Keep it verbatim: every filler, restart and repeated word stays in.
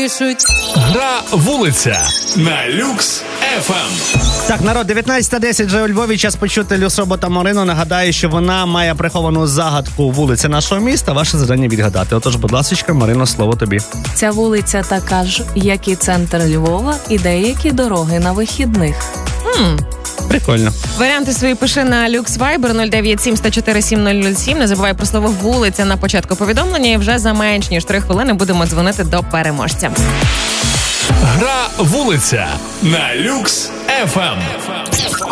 пишуть. Гра вулиця на Люкс еф ем. Так, народ, дев'ятнадцята десять вже у Львові, час почути Люкс-робота Марину. Нагадаю, що вона має приховану загадку вулиці нашого міста. Ваше завдання відгадати. Отож, будь ласка, Марино, слово тобі. Ця вулиця така ж, як і центр Львова, і деякі дороги на вихідних. Хм. Прикольно. Варіанти свої пиши на Люкс Вайбер нуль дев'ять сім сто чотири сім нуль нуль сім. Не забувай про слово вулиця на початку повідомлення, і вже за менш ніж три хвилини будемо дзвонити до переможця. Гра вулиця на Люкс еф ем.